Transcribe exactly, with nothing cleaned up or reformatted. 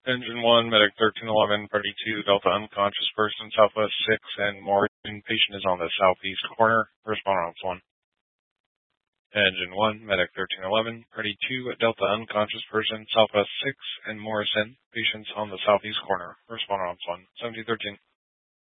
Engine one, Medic thirteen eleven, Party two, Delta unconscious person, Southwest six, and more. Patient is on the southeast corner. Respond on one. Engine one, Medic thirteen eleven, Party two, Delta unconscious person, Southwest six, and Morrison. Patients on the southeast corner. Respond on one. seventeen thirteen.